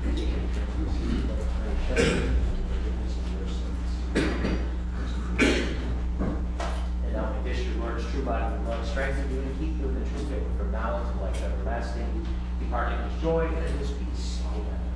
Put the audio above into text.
And now may this your Lord's true body and blood strengthen you and keep you in the true faith from now until life everlasting. Departing with joy and in his peace. Amen.